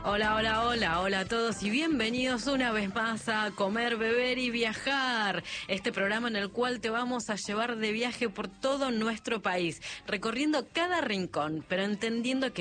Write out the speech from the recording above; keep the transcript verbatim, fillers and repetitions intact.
Hola, hola, hola, hola a todos y bienvenidos una vez más a Comer, Beber y Viajar, este programa en el cual te vamos a llevar de viaje por todo nuestro país, recorriendo cada rincón, pero entendiendo que